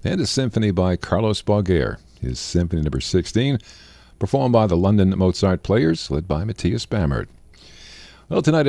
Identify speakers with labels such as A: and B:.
A: and a symphony by Carlos Bauguer, his Symphony No. 16, performed by the London Mozart Players, led by Matthias Bamert. Well, tonight